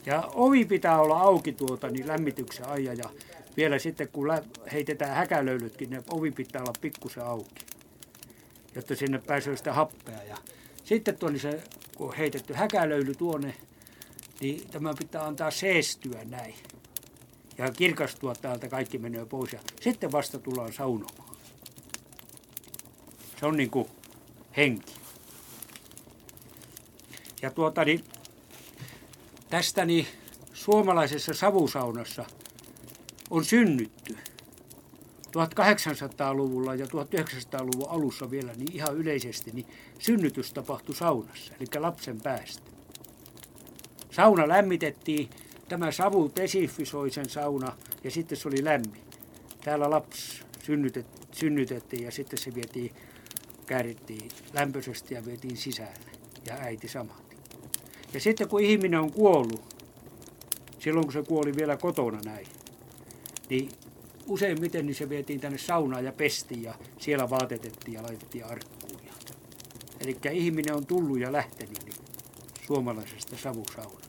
Ja ovi pitää olla auki niin lämmityksen ajan ja vielä sitten kun heitetään häkälöylytkin, niin ovi pitää olla pikkusen auki, jotta sinne pääsee sitä happea. Ja sitten se, kun on heitetty häkälöyly tuonne, niin tämä pitää antaa seestyä näin ja kirkastua täältä, kaikki menee pois ja sitten vasta tullaan saunomaan. Se on niin kuin henki. Ja tästä suomalaisessa savusaunassa on synnytty 1800-luvulla ja 1900-luvun alussa vielä niin ihan yleisesti niin synnytys tapahtui saunassa, eli lapsen päästä. Sauna lämmitettiin, tämä savu desinfisoi sen sauna ja sitten se oli lämmin. Täällä lapsi synnytettiin ja sitten se käärittiin lämpöisesti ja vietiin sisälle ja äiti samaten. Ja sitten kun ihminen on kuollut, silloin kun se kuoli vielä kotona näin, niin useimmiten niin se vietiin tänne saunaan ja pestiin ja siellä vaatetettiin ja laitettiin arkkuun. Eli ihminen on tullut ja lähtenyt niin suomalaisesta savusaunasta.